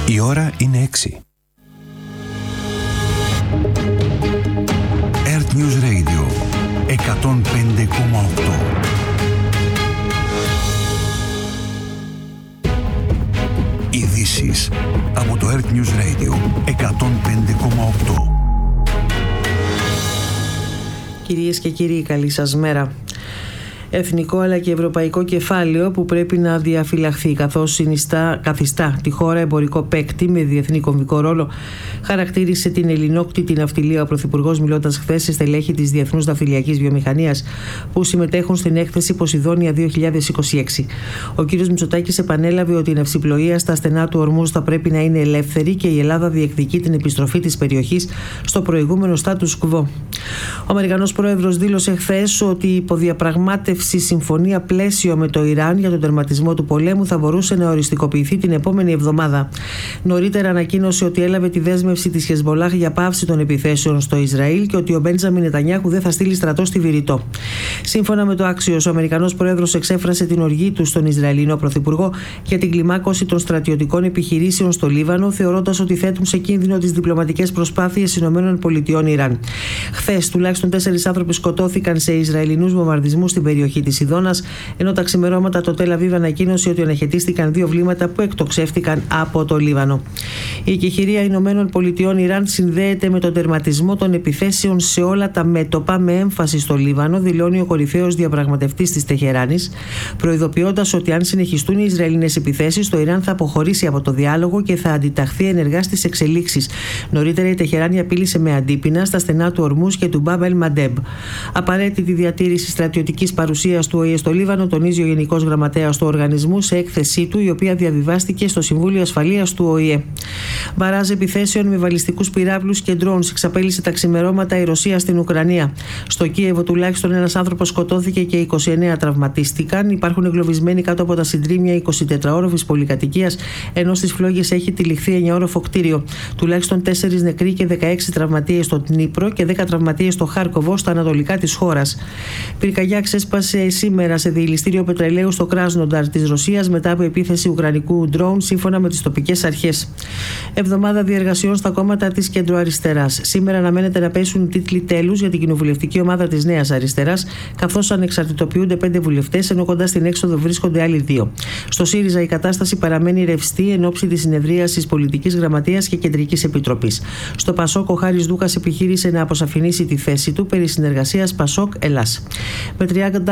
Η ώρα είναι 6. Earth News Radio 105,8. Ειδήσεις από το Earth News Radio 105,8. Κυρίες και κύριοι, καλή σας μέρα. Εθνικό αλλά και ευρωπαϊκό κεφάλαιο που πρέπει να διαφυλαχθεί, καθώς καθιστά τη χώρα εμπορικό παίκτη με διεθνή κομβικό ρόλο, χαρακτήρισε την ελληνόκτητη ναυτιλία ο Πρωθυπουργός, μιλώντας χθες σε στελέχη της Διεθνούς Ναυτιλιακής Βιομηχανίας που συμμετέχουν στην έκθεση Ποσειδόνια 2026. Ο κ. Μητσοτάκης επανέλαβε ότι η ναυσιπλοεία στα στενά του Ορμούζ θα πρέπει να είναι ελεύθερη και η Ελλάδα διεκδικεί την επιστροφή της περιοχής στο προηγούμενο status quo. Ο Αμερικανός Πρόεδρος δήλωσε χθες ότι η υποδιαπραγμάτευση συμφωνία πλαίσιο με το Ιράν για τον τερματισμό του πολέμου θα μπορούσε να οριστικοποιηθεί την επόμενη εβδομάδα. Νωρίτερα ανακοίνωσε ότι έλαβε τη δέσμευση της Χεσμολάχ για πάυση των επιθέσεων στο Ισραήλ και ότι ο Μπέντζαμιν Νετανιάχου δεν θα στείλει στρατό στη Βηρητό. Σύμφωνα με το Axios, ο Αμερικανός Πρόεδρος εξέφρασε την οργή του στον Ισραηλινό Πρωθυπουργό για την κλιμάκωση των στρατιωτικών επιχειρήσεων στο Λίβανο, θεωρώντας ότι θέτουν σε κίνδυνο τις διπλωματικές προσπάθειες ΗΠΑ-Ιράν. Χθες, τουλάχιστον 4 άνθρωποι σκοτώθηκαν σε Ισραηλινούς βομβαρδισμούς στην περιοχή της Ιδώνας, ενώ τα ξημερώματα το Τελ Αβίβ ανακοίνωσε ότι αναχαιτίστηκαν 2 βλήματα που εκτοξεύτηκαν από το Λίβανο. Η εκεχηρία ΗΠΑ-Ιράν συνδέεται με τον τερματισμό των επιθέσεων σε όλα τα μέτωπα, με έμφαση στο Λίβανο, δηλώνει ο κορυφαίος διαπραγματευτής της Τεχεράνης, προειδοποιώντας ότι αν συνεχιστούν οι Ισραηλινές επιθέσεις, το Ιράν θα αποχωρήσει από το διάλογο και θα αντιταχθεί ενεργά στις εξελίξεις. Νωρίτερα η Τεχεράνη απείλησε με αντίπεινα στα στενά του Ορμούζ και του Μπάμπ ελ-Μαντέμπ. Απαραίτητη διατήρηση στρατιωτικής παρουσίας του ΟΗΕ στο Λίβανο, τονίζει ο Γενικός Γραμματέας του οργανισμού σε έκθεσή του, η οποία διαβιβάστηκε στο Συμβούλιο Ασφαλείας του ΟΗΕ. Μπαράζ επιθέσεων με βαλιστικούς πυράβλους και ντρόουνς εξαπέλυσε τα ξημερώματα η Ρωσία στην Ουκρανία. Στο Κίεβο τουλάχιστον ένας άνθρωπος σκοτώθηκε και 29 τραυματίστηκαν. Υπάρχουν εγκλωβισμένοι κάτω από τα συντρίμμια 24όροφης πολυκατοικίας, ενώ στις φλόγες έχει τυλιχθεί 9όροφο κτίριο. Τουλάχιστον 4 νεκροί και 16 τραυματίες στο Ντνίπρο και 10 τραυματίες στο Χάρκοβο, στα ανατολικά της χώρας. Πυρκαγιά ξέσπασε σήμερα σε διελιστήριο πετρελαίου στο Κράσνονταρ της Ρωσίας μετά από επίθεση ουκρανικού ντρόουν, σύμφωνα με τις τοπικές αρχές. Εβδομάδα διεργασιών στα κόμματα της κεντροαριστεράς. Σήμερα αναμένεται να πέσουν τίτλοι τέλους για την κοινοβουλευτική ομάδα της Νέας Αριστεράς, καθώς ανεξαρτητοποιούνται 5 βουλευτές, ενώ κοντά στην έξοδο βρίσκονται άλλοι 2. Στο ΣΥΡΙΖΑ η κατάσταση παραμένει ρευστή εν ώψη της συνεδρίασης Πολιτικής Γραμματείας και Κεντρικής Επιτροπής. Στο ΠΑΣΟΚ, ο Χάρης Δούκας επιχείρησε να αποσαφηνίσει τη θέση του περί συνεργασίας ΠΑΣΟΚ-Ελλάς. Με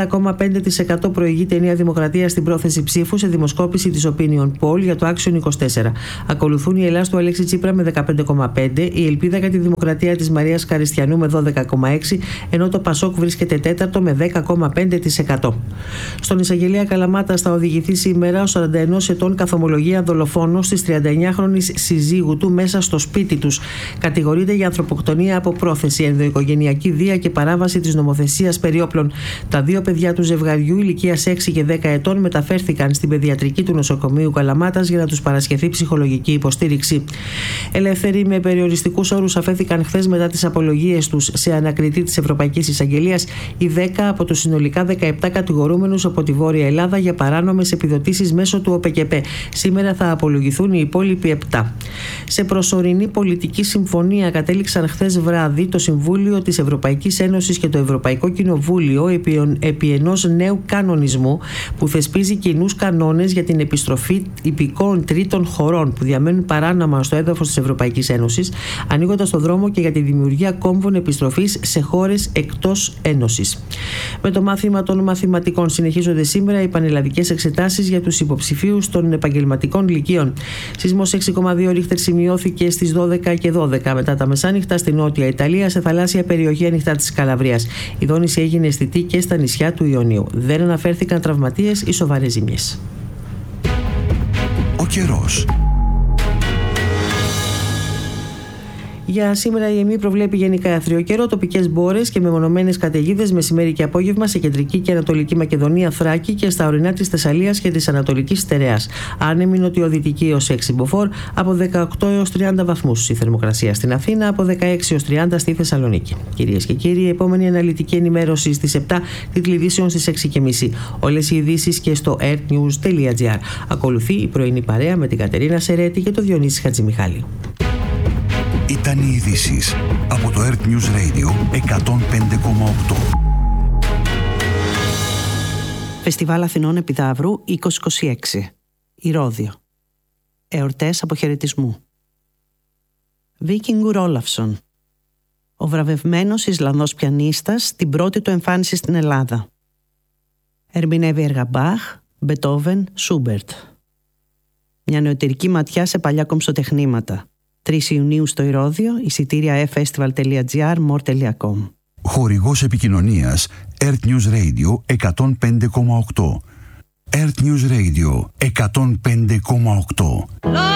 30,5% προηγείται η Νέα Δημοκρατία στην πρόθεση ψήφου σε δημοσκόπηση της Opinion Poll για το Action 24. Ακολουθούν η Ελλάς του Αλέξη Τσίπρα με 15,5%, η Ελπίδα για τη Δημοκρατία της Μαρίας Καριστιανού με 12,6%, ενώ το ΠΑΣΟΚ βρίσκεται τέταρτο με 10,5%. Στον εισαγγελέα Καλαμάτας θα οδηγηθεί σήμερα ο 41 ετών καθομολογία δολοφόνος της 39χρονης συζύγου του μέσα στο σπίτι τους. Κατηγορείται για ανθρωποκτονία από πρόθεση, ενδοοικογενειακή βία και παράβαση της νομοθεσίας περί όπλων. Τα 2 παιδιά του ζευγαριού ηλικίας 6 και 10 ετών μεταφέρθηκαν στην παιδιατρική του νοσοκομείου Καλαμάτας για να τους παρασχεθεί ψυχολογική υποστήριξη. Ελεύθεροι με περιοριστικούς όρους αφέθηκαν χθες μετά τις απολογίες τους σε ανακριτή της Ευρωπαϊκής Εισαγγελίας οι 10 από τους συνολικά 17 κατηγορούμενους από τη Βόρεια Ελλάδα για παράνομες επιδοτήσεις μέσω του ΟΠΕΚΕΠΕ. Σήμερα θα απολογηθούν οι υπόλοιποι 7. Σε προσωρινή πολιτική συμφωνία κατέληξαν χθες βράδυ το Συμβούλιο της Ευρωπαϊκής Ένωσης και το Ευρωπαϊκό Κοινοβούλιο επί ενός νέου κανονισμού που θεσπίζει κοινούς κανόνες για την επιστροφή υπηκόων τρίτων χωρών που διαμένουν παράνομα στο έδαφος της Ευρωπαϊκής Ένωσης, ανοίγοντας το δρόμο και για τη δημιουργία κόμβων επιστροφής σε χώρες εκτός Ένωσης. Με το μάθημα των μαθηματικών συνεχίζονται σήμερα οι πανελλαδικές εξετάσεις για τους υποψηφίους των επαγγελματικών λυκείων. Σεισμός 6,2 ρίχτερ σημειώθηκε στις 12 και 12 μετά τα μεσάνυχτα στη Νότια Ιταλία, σε θαλάσσια περιοχή ανοιχτά της Καλαβρίας. Η δόνηση έγινε αισθητή και στα νησιά του Ιωνίου. Δεν αναφέρθηκαν τραυματίες ή σοβαρές ζημιές. Ο καιρός. Για σήμερα η ΕΜΗ προβλέπει γενικά άθριο καιρό, τοπικές μπόρες και μεμονωμένες καταιγίδες μεσημέρι και απόγευμα σε κεντρική και ανατολική Μακεδονία, Θράκη και στα ορεινά της Θεσσαλίας και της Ανατολικής Στερεάς. Άνεμη νοτιοδυτική έως 6 μποφόρ, από 18 έως 30 βαθμούς η θερμοκρασία στην Αθήνα, από 16 έως 30 στη Θεσσαλονίκη. Κυρίες και κύριοι, η επόμενη αναλυτική ενημέρωση στις 7, τίτλοι ειδήσεων στις 6.30. Όλες οι ειδήσεις και στο earthnews.gr. Ακολουθεί η πρωινή παρέα με την Κατερίνα Σερέτη και τον Διονύση Χατζημιχάλη. Ήταν οι ειδήσεις από το Earth News Radio 105,8. Φεστιβάλ Αθηνών Επιδαύρου 2026. Ηρώδειο. Εορτές αποχαιρετισμού. Βίκινγκουρ Όλαφσον. Ο βραβευμένος Ισλανδός πιανίστας στην πρώτη του εμφάνιση στην Ελλάδα. Ερμηνεύει έργα Μπαχ, Μπετόβεν, Σούμπερτ. Μια νεωτερική ματιά σε παλιά κομψοτεχνήματα. 3 Ιουνίου στο Ηρώδειο, εισιτήρια festival.gr, more.com. Χορηγός επικοινωνίας Earth News Radio 105,8. Earth News Radio 105,8.